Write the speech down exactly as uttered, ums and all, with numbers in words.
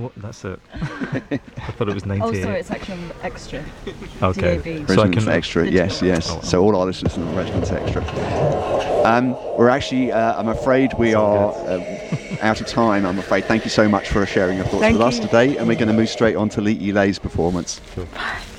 what? That's it. I thought it was ninety-eight. Oh, sorry, it's actually on extra. Okay. D A B. So I Regiment can Extra, yes, yes. Oh, So all our listeners are Regiment Extra. Um, we're actually, uh, I'm afraid we are uh, out of time, I'm afraid. Thank you so much for sharing your thoughts Thank with us you. today, and we're going to move straight on to Lee Elay's performance. Cool.